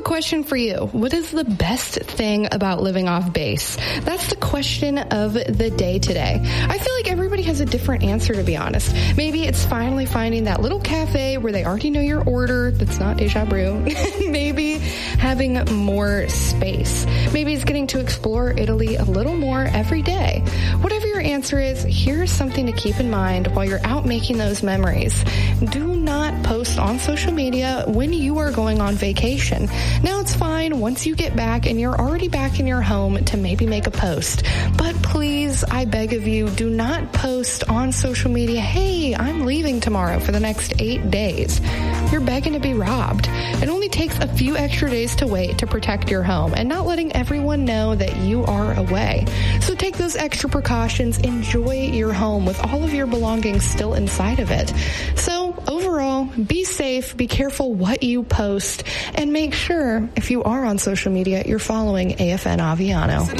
question for you. What is the best thing about living off base? That's the question of the day today. I feel like everybody has a different answer, to be honest. Maybe it's finally finding that little cafe where they already know your order that's not Deja Brew. Maybe having more space. Maybe it's getting to explore Italy a little more every day. Whatever your answer is, here's something to keep in mind while you're out making those memories. Do not post on social media when you are going on vacation. Now it's fine once you get back and you're already back in your home to maybe make a post. But please, I beg of you, do not post on social media, hey, I'm leaving tomorrow for the next 8 days. You're begging to be robbed. It only takes a few extra days to wait to protect your home and not letting everyone know that you are away. So take those extra precautions. Enjoy your home with all of your belongings still inside of it. So overall, be safe, be careful what you post, and make sure if you are on social media, you're following AFN Aviano.